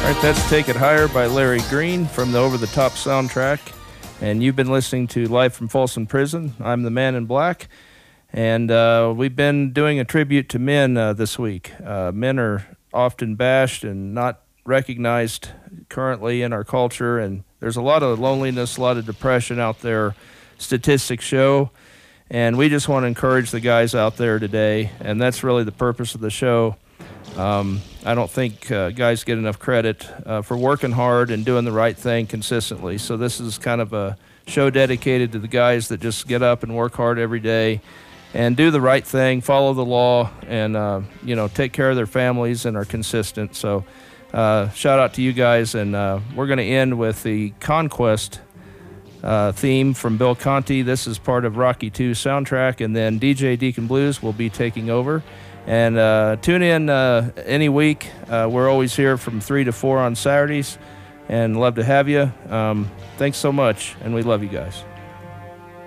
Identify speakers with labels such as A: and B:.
A: All right, that's Take It Higher by Larry Green from the Over the Top soundtrack. And you've been listening to Live from Folsom Prison. I'm the Man in Black. And we've been doing a tribute to men this week. Men are often bashed and not recognized currently in our culture. And there's a lot of loneliness, a lot of depression out there, statistics show. And we just want to encourage the guys out there today. And that's really the purpose of the show. I don't think guys get enough credit for working hard and doing the right thing consistently. So this is kind of a show dedicated to the guys that just get up and work hard every day and do the right thing, follow the law, and take care of their families and are consistent. So shout out to you guys, and we're going to end with the Conquest theme from Bill Conti. This is part of Rocky II soundtrack, and then DJ Deacon Blues will be taking over. And tune in any week. We're always here from 3 to 4 on Saturdays, and love to have you. Thanks so much, and we love you guys.